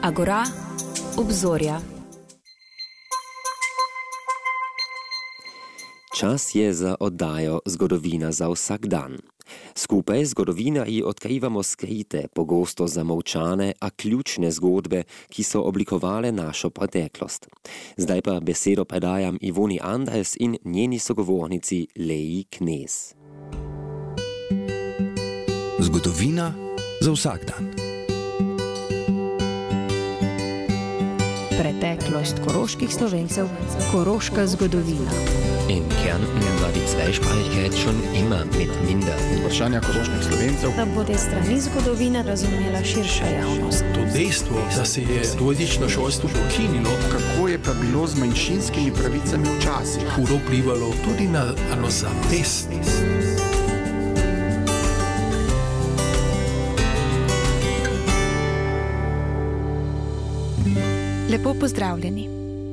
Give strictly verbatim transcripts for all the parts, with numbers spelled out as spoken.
Agora, obzorja. Čas je za oddajo Zgodovina za vsak dan. Skupaj zgodovinaji odkrivamo skrite, pogosto zamolčane, a ključne zgodbe, ki so oblikovale našo preteklost. Zdaj pa besedo predajam Ivoni Andres in njeni sogovornici Leji Knez. Zgodovina za vsak dan. Preteklost koroških Slovencev, koroška zgodovina. In Kärnten war die Zweisprachigkeit schon immer mit minder. Vprašanja koroških Slovencev. Da bo te strani zgodovine razumela širša javnost. To dejstvo, da se je dvojezično šolstvo ukinilo, Kako je pa bilo z manjšinskimi pravicami včasih? hudo vplivalo tudi na samozavest. Lepo pozdravljeni.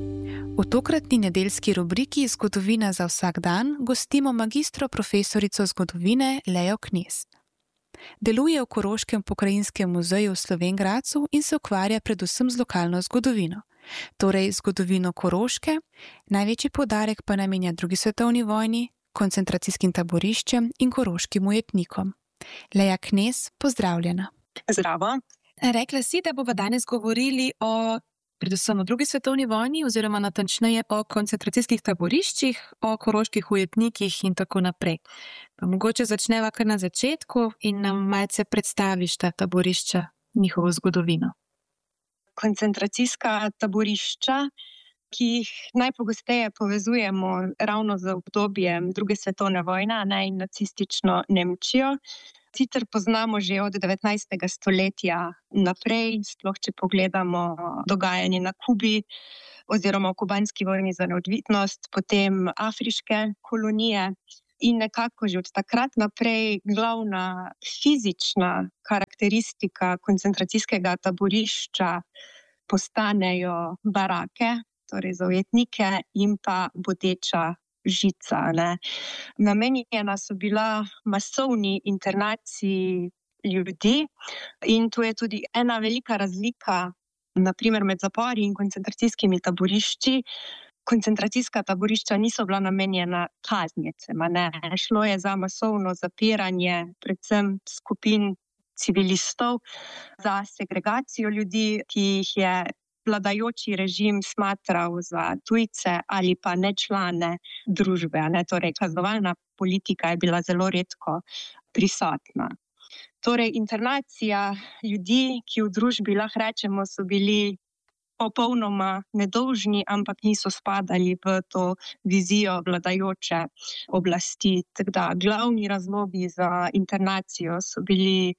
V tokratni nedeljski rubriki Zgodovina za vsak dan gostimo magistro profesorico zgodovine Lejo Knez. Deluje v Koroškem pokrajinskem muzeju v Slovenj Gradcu in se ukvarja predvsem z lokalno zgodovino, torej zgodovino Koroške, največji poudarek pa namenja drugi svetovni vojni, koncentracijskim taboriščem in koroškim ujetnikom. Leja Knez, pozdravljena. Zdravo. Rekla si, da bomo danes govorili o predvsem o drugi svetovni vojni oziroma natančneje o koncentracijskih taboriščih, o koroških ujetnikih in tako naprej. Pa mogoče začneva kar na začetku in nam malce predstaviš ta taborišča, njihovo zgodovino. Koncentracijska taborišča, ki jih najpogosteje povezujemo ravno z obdobjem druge svetovne vojne, ne, in nacistično Nemčijo, sicer poznamo že od devetnajstega stoletja naprej, sploh če pogledamo dogajanje na Kubi oziroma v kubanski vojni za neodvisnost, potem afriške kolonije in nekako že od takrat naprej glavna fizična karakteristika koncentracijskega taborišča postanejo barake, torej za ujetnike, in pa bodeča žica. Ne. Namenjena so bila masovni internaciji ljudi in tu je tudi ena velika razlika, na primer med zapori in koncentracijskimi taborišči. Koncentracijska taborišča niso bila namenjena kaznicam, ne. Šlo je za masovno zapiranje predvsem skupin civilistov, za segregacijo ljudi, ki jih je vladajoči režim smatral za tujce ali pa nečlane družbe, ne, torej kaznovalna politika je bila zelo redko prisotna. Torej internacija ljudi, ki v družbi lahko rečemo so bili popolnoma nedolžni, ampak niso spadali v to vizijo vladajoče oblasti. Tako da glavni razlogi za internacijo so bili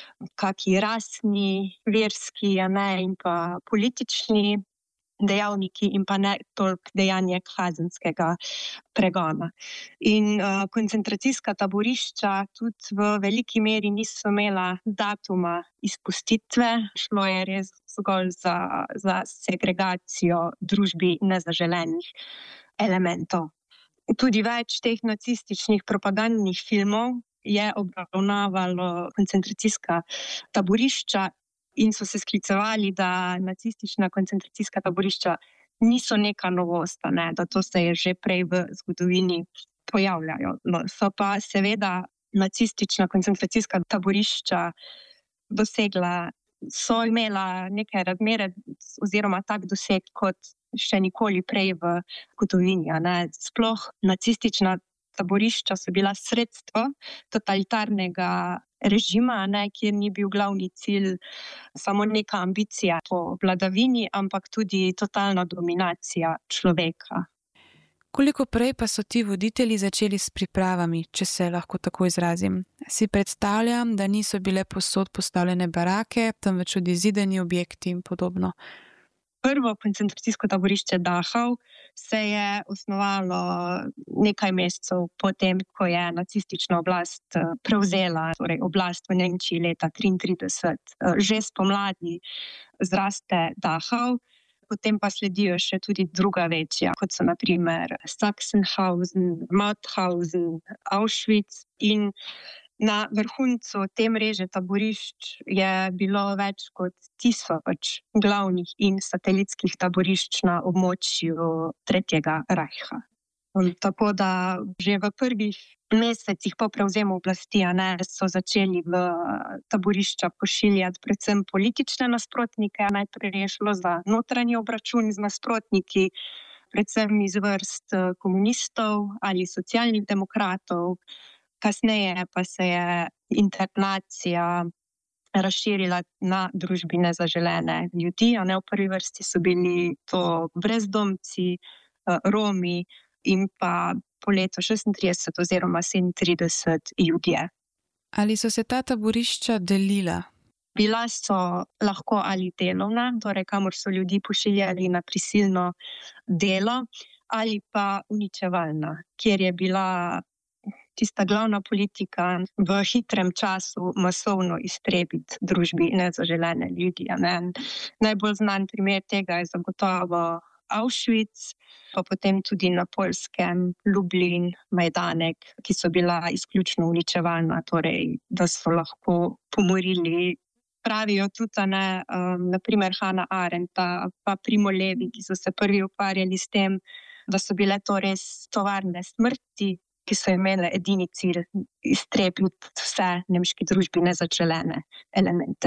kaki rasni, verski, a ne, in pa politični dejavniki in pa ne toliko dejanje kazenskega pregona. In uh, koncentracijska taborišča tudi v veliki meri niso imela datuma izpustitve, šlo je res zgolj za, za segregacijo družbi nezaželenih elementov. Tudi več teh nacističnih propagandnih filmov je obravnavalo koncentracijska taborišča in so se sklicevali, da nacistična koncentracijska taborišča niso neka novost, ne, da to se je že prej v zgodovini pojavljajo. No, so pa seveda nacistična koncentracijska taborišča dosegla, so imela neke razmere oziroma tak doseg kot še nikoli prej v zgodovini. Ne. Sploh nacistična taborišča so bila sredstvo totalitarnega režima, ne, kjer ni bil glavni cilj samo neka ambicija po vladavini, ampak tudi totalna dominacija človeka. Koliko prej pa so ti voditelji začeli s pripravami, če se lahko tako izrazim? Si predstavljam, da niso bile povsod postavljene barake, temveč odizidani objekti in podobno. Prvo koncentracijsko taborišče Dachau se je osnovalo nekaj mesecev potem, ko je nacistična oblast prevzela, torej oblast v Nemčiji leta triintrideset. Že spomladi zraste Dachau, potem pa sledijo še tudi druga večja, kot so na primer Sachsenhausen, Mauthausen, Auschwitz in Na vrhuncu te mreže taborišč je bilo več kot tisoč glavnih in satelitskih taborišč na območju Tretjega rajha. Tako da že v prvih mesecih po prevzemu oblasti ne, so začeli v taborišča pošiljati predvsem politične nasprotnike. Najprej je šlo za notranji obračun z nasprotniki, predvsem iz vrst komunistov ali socialnih demokratov. Kasneje pa se je internacija razširila na družbi nezaželene ljudi, a ne v prvi vrsti so bili to brezdomci, Romi in pa po letu šestintrideset oziroma sedemintrideset Judje. Ali so se ta taborišča delila? Bila so lahko ali delovna, torej kamor so ljudi pošiljali na prisilno delo, ali pa uničevalna, kjer je bila tista glavna politika v hitrem času masovno iztrebiti družbi nezaželene ljudi. Ne? Najbolj znan primer tega je zagotovo Auschwitz, pa potem tudi na Poljskem Lublin, Majdanek, ki so bila izključno uničevalna, torej da so lahko pomorili. Pravijo tudi, ne, um, naprimer Hannah Arendt pa Primo Levi, ki so se prvi ukvarjali s tem, da so bile to res tovarne smrti, ki so imele edini cilj iztrebiti vse nemški družbi nezaželene elemente.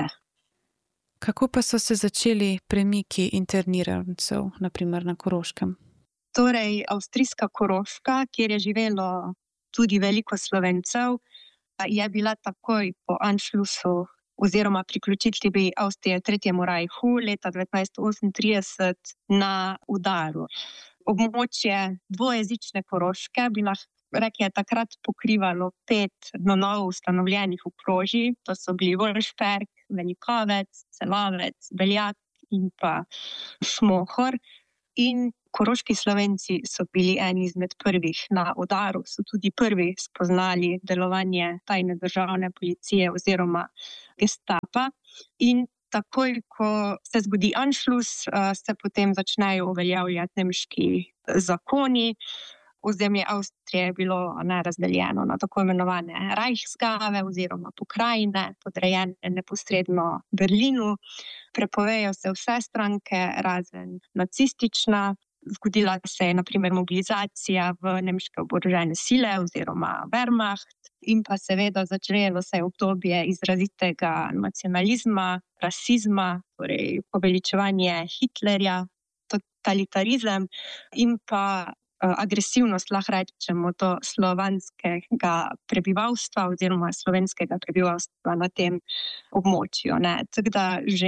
Kako pa so se začeli premiki internirancev, naprimer na Koroškem? Torej, avstrijska Koroška, kjer je živelo tudi veliko Slovencev, je bila takoj po Anschlussu oziroma priključitvi Avstrije Tretjemu rajhu leta devetnajststo osemintrideset na udaru. Območje dvojezične Koroške bi lahko rekli, je takrat pokrivalo pet na novo ustanovljenih okrožij, to so bili Volšperk, Velikovec, Celovec, Beljak in pa Šmohor. In koroški Slovenci so bili eni izmed prvih na udaru, so tudi prvi spoznali delovanje tajne državne policije oziroma gestapa. In takoj, ko se zgodi Anschluss, se potem začnejo uveljavljati nemški zakoni. Ozemlje Avstrije je bilo razdeljeno na tako imenovane Reichsgabe oziroma pokrajine, podrejene neposredno Berlinu. Prepovejo se vse stranke, razen nacistična. Zgodila se je na primer mobilizacija v nemške oborožene sile oziroma Wehrmacht in pa seveda začelo se je obdobje izrazitega nacionalizma, rasizma, torej poveličevanje Hitlerja, totalitarizem in pa agresivnost, lahko rečemo, do slovanskega prebivalstva oziroma slovenskega prebivalstva na tem območju. Ne. Tako da že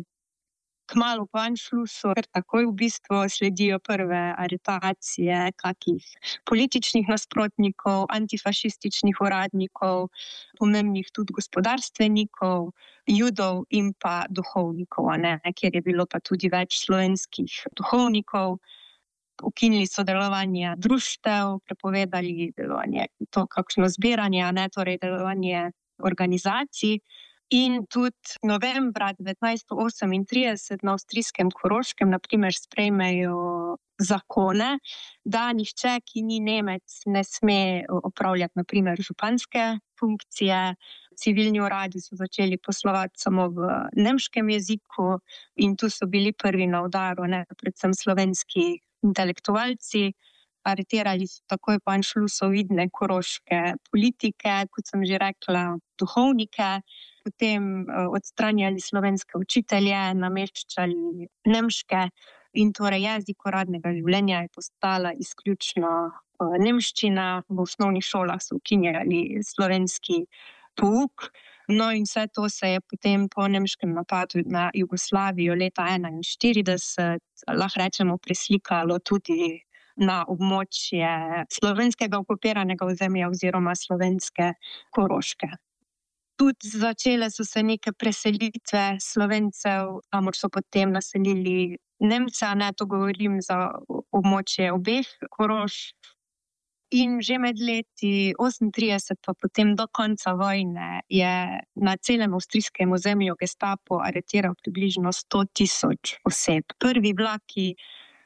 kmalu po Anschlussu, ker takoj v bistvu sledijo prve aretacije kakih političnih nasprotnikov, antifašističnih uradnikov, pomembnih tudi gospodarstvenikov, Judov in pa duhovnikov, ne, kjer je bilo pa tudi več slovenskih duhovnikov. Ukinili so delovanje društev, prepovedali delovanje, to kakšno zbiranje, ne, torej delovanje organizacij. In tudi novembra devetnajststo osemintrideset na avstrijskem Koroškem na primer sprejmejo zakone, da nihče, ki ni Nemec, ne sme opravljati na primer županske funkcije. Civilni uradi so začeli poslovati samo v nemškem jeziku in tu so bili prvi na udaru, ne, predvsem slovenski intelektualci. Aretirali so takoj po Anschlussu vidne koroške politike, kot sem že rekla, duhovnike, potem odstranjali slovenske učitelje, nameščali nemške in torej jezik uradnega življenja je postala izključno nemščina. V osnovnih šolah so ukinjali slovenski pouk. No in vse to se je potem po nemškem napadu na Jugoslavijo leta enainštirideset, lahko rečemo, preslikalo tudi na območje slovenskega okupiranega ozemlja oziroma slovenske Koroške. Tudi začele so se neke preselitve Slovencev, kamor so potem naselili Nemce, ne, to govorim za območje obeh Korošk. In že med leti osemintrideset pa potem do konca vojne je na celem avstrijskem ozemlju gestapo aretiral približno sto tisoč oseb. Prvi vlaki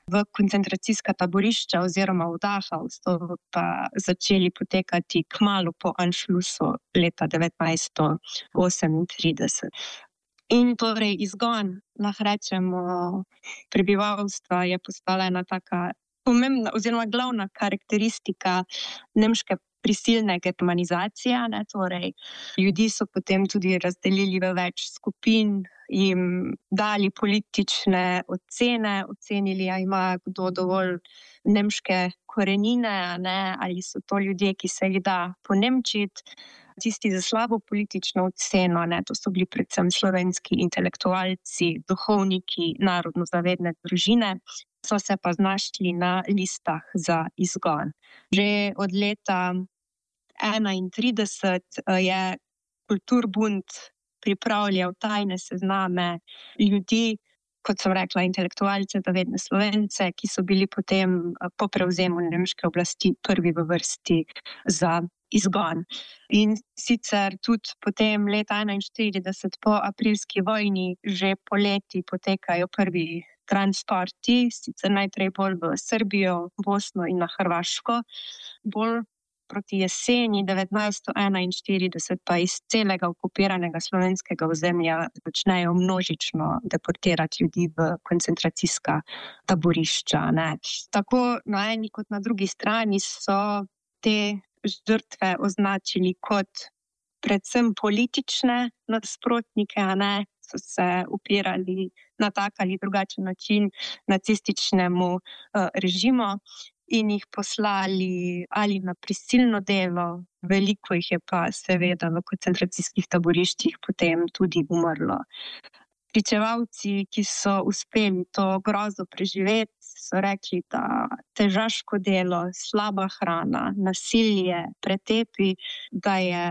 v koncentracijska taborišča oziroma v Dachau, so pa začeli potekati kmalu po Anschlussu leta devetnajststo osemintrideset. In torej izgon, lahko rečemo, prebivalstva je postala ena taka pomembna oziroma glavna karakteristika nemške prisilne germanizacije, ne, torej ljudi so potem tudi razdelili v več skupin, jim dali politične ocene, ocenili, a ima kdo dovolj nemške korenine, ne, ali so to ljudje, ki se jih da ponemčiti. Tisti za slabo politično oceno, ne, to so bili predvsem slovenski intelektualci, duhovniki, narodno zavedne družine, so se pa znašli na listah za izgon. Že od leta enaintrideset je Kulturbund pripravljal tajne sezname ljudi, kot sem rekla, intelektualce, zavedne Slovence, ki so bili potem po prevzemu nemške oblasti prvi v vrsti za izgon. In sicer tudi potem leta enainštirideset po aprilski vojni že poleti potekajo prvi transporti, sicer najprej bolj v Srbijo, Bosno in na Hrvaško, bolj proti jeseni devetnajststo enainštirideset pa iz celega okupiranega slovenskega ozemlja začnejo množično deportirati ljudi v koncentracijska taborišča, ne. Tako na eni kot na drugi strani so te žrtve označili kot predvsem politične nasprotnike, a ne, so se upirali na tak ali drugačen način nacističnemu uh, režimu in jih poslali ali na prisilno delo, veliko jih je pa seveda v koncentracijskih taboriščih potem tudi umrlo. Pričevalci, ki so uspeli to grozo preživeti, so rekli, da težaško delo, slaba hrana, nasilje, pretepi, da je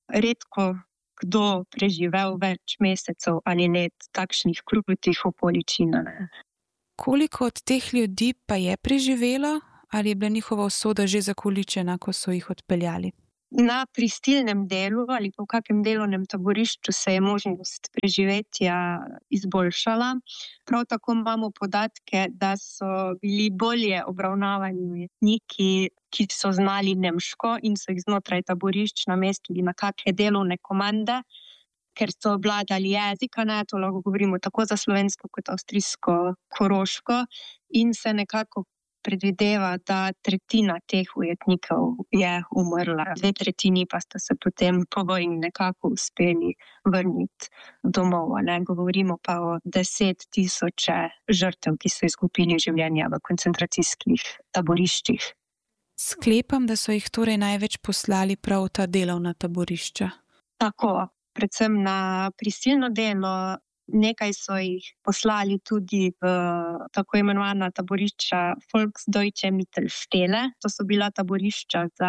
redko kdo preživel več mesecev ali let takšnih krutih okoliščin. Koliko od teh ljudi pa je preživelo? Ali je bila njihova usoda že zakoličena, ko so jih odpeljali? Na prisilnem delu ali pa v kakem delovnem taborišču se je možnost preživetja izboljšala. Prav tako imamo podatke, da so bili bolje obravnavani ujetniki, ki so znali nemško in so jih znotraj taborišč namestili na kakšne delovne komande, ker so obvladali jezika, ne, to lahko govorimo tako za slovensko kot avstrijsko Koroško, in se nekako predvideva, da tretjina teh ujetnikov je umrla. Dve tretjini pa sta se potem po vojni nekako uspeli vrniti domov. Ne. Govorimo pa o deset tisoče žrtev, ki so izgubili življenja v koncentracijskih taboriščih. Sklepam, da so jih torej največ poslali prav v ta delovna taborišča. Tako, predvsem na prisilno delo. Nekaj so jih poslali tudi v tako imenovana taborišča Volksdeutsche Mittelstelle. To so bila taborišča za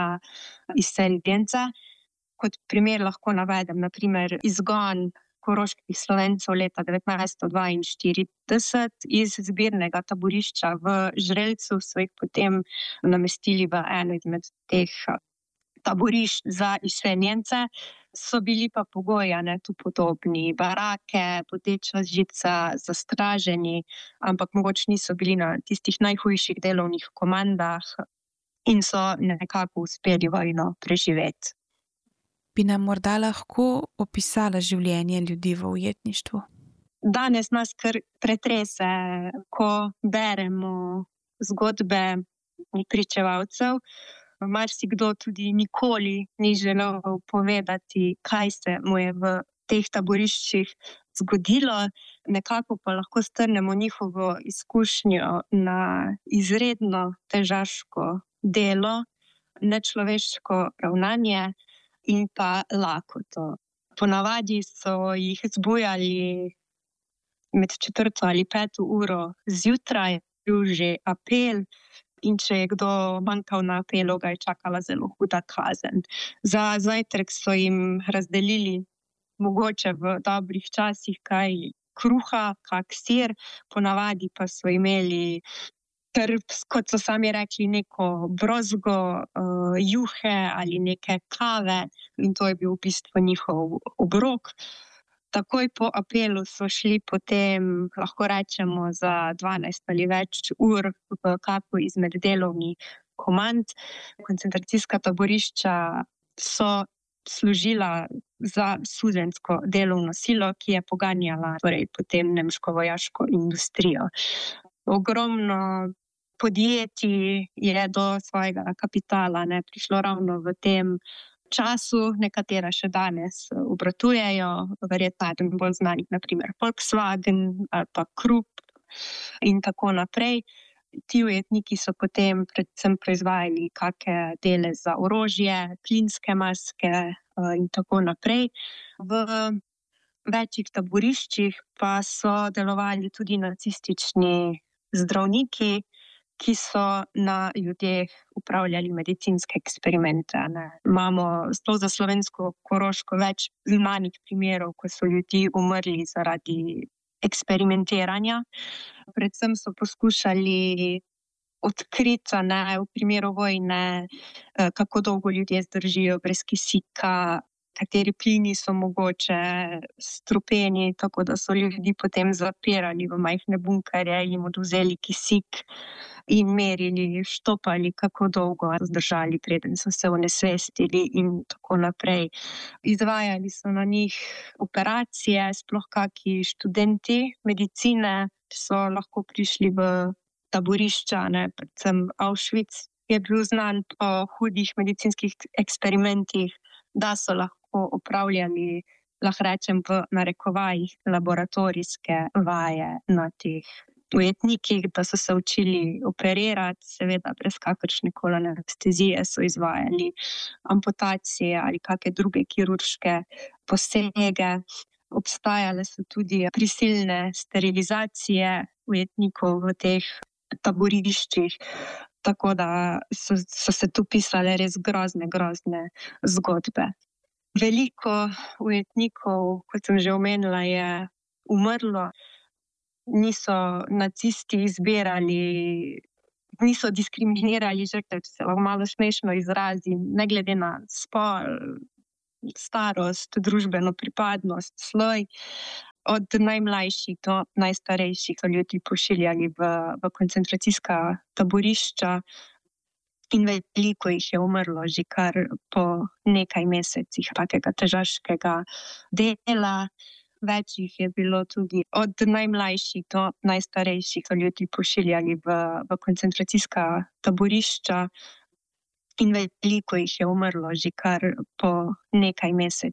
izseljence. Kot primer lahko navedem, na primer, izgon koroških Slovencev leta devetnajststo dvainštirideset iz zbirnega taborišča v Žrelcu so jih potem namestili v eno izmed teh taborišč za izseljence. So bili pa pogoji, ne, tu podobni, barake, poteča žica, zastraženi, ampak mogoče niso bili na tistih najhujših delovnih komandah in so nekako uspeli vojno preživeti. Bi nam morda lahko opisala življenje ljudi v ujetništvu? Danes nas kar pretrese, ko beremo zgodbe pričevalcev. Marsikdo tudi nikoli ni želel povedati, kaj se mu je v teh taboriščih zgodilo. Nekako pa lahko strnemo njihovo izkušnjo na izredno težaško delo, nečloveško ravnanje in pa lakoto. Ponavadi so jih zbujali med četrto ali peto uro zjutraj, bil že apel, in če je kdo manjkal na apelu, ga je čakala zelo huda kazen. Za zajtrk so jim razdelili mogoče v dobrih časih kaj kruha, kak sir, ponavadi pa so imeli, ter, kot so sami rekli, neko brozgo, uh, juhe ali neke kave, in to je bil v bistvu njihov obrok. Takoj po apelu so šli potem, lahko rečemo, za dvanajst ali več ur v kako izmed delovnih komand. Koncentracijska taborišča so služila za suženjsko delovno silo, ki je poganjala torej, potem nemško vojaško industrijo. Ogromno podjetij je do svojega kapitala ne, prišlo ravno v tem času, nekatera še danes obratujejo, verjetno eden bolj znanih, na primer Volkswagen ali pa Krupp in tako naprej. Ti ujetniki so potem predvsem proizvajali kakšne dele za orožje, plinske maske in tako naprej. V večjih taboriščih pa so delovali tudi nacistični zdravniki, ki so na ljudeh upravljali medicinske eksperimente. Ne. Imamo sploh za slovensko Koroško več znanih primerov, ko so ljudje umrli zaradi eksperimentiranja. Predvsem so poskušali odkriti ne, v primeru vojne, kako dolgo ljudje zdržijo brez kisika, kateri plini so mogoče strupeni, tako da so ljudi potem zapirali v majhne bunkerje, jim odvzeli kisik in merili, štopali, kako dolgo zdržali, preden so se onesvestili in tako naprej. Izvajali so na njih operacije, sploh kaki študenti medicine so lahko prišli v taborišča, ne, predvsem Auschwitz je bil znan po hudih medicinskih eksperimentih, da so lahko opravljali, lahko rečem v narekovajih, laboratorijske vaje na teh ujetnikih, da so se učili operirati, seveda brez kakršnekoli anestezije so izvajali amputacije ali kakšne druge kirurške posege. Obstajale so tudi prisilne sterilizacije ujetnikov v teh taboriščih, tako da so, so se tu pisale res grozne, grozne zgodbe. Veliko ujetnikov, kot sem že omenila, je umrlo. Niso nacisti izbirali, niso diskriminirali žrtev, če se lahko malo smešno izrazim, ne glede na spol, starost, družbeno pripadnost, sloj. Od najmlajših do najstarejših so ljudi pošiljali v, v koncentracijska taborišča in veliko jih je umrlo že kar po nekaj mesecih takega težaškega dela. Več jih je bilo tudi od najmlajših do najstarejših so ljudi pošiljali v, v koncentracijska taborišča in veliko jih je umrlo že kar po nekaj mesecih